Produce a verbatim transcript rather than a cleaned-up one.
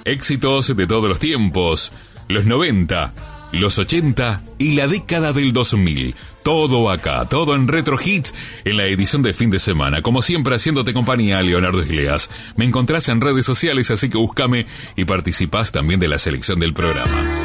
Éxitos de todos los tiempos, los noventa, los ochenta y la década del dos mil. Todo acá, todo en Retro Hits, en la edición de fin de semana. Como siempre, haciéndote compañía, Leonardo Isleas. Me encontrás en redes sociales, así que búscame y participás también de la selección del programa.